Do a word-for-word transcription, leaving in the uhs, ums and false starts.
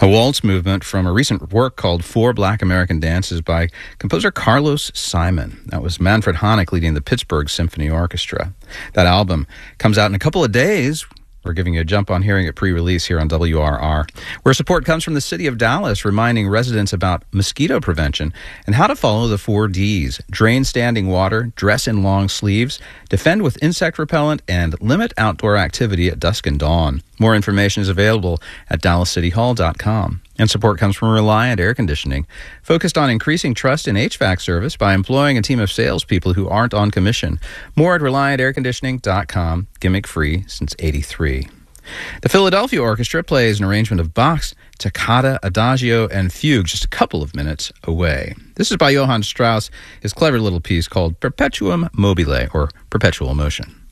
A waltz movement from a recent work called Four Black American Dances by composer Carlos Simon. That was Manfred Honeck leading the Pittsburgh Symphony Orchestra. That album comes out in a couple of days. We're giving you a jump on hearing it pre-release here on W R R, where support comes from the city of Dallas, reminding residents about mosquito prevention and how to follow the four Ds: drain standing water, dress in long sleeves, defend with insect repellent, and limit outdoor activity at dusk and dawn. More information is available at dallas city hall dot com. And support comes from Reliant Air Conditioning, focused on increasing trust in H V A C service by employing a team of salespeople who aren't on commission. More at reliant air conditioning dot com, gimmick-free since eighty-three. The Philadelphia Orchestra plays an arrangement of Bach's Toccata, Adagio, and Fugue just a couple of minutes away. This is by Johann Strauss, his clever little piece called Perpetuum Mobile, or Perpetual Motion.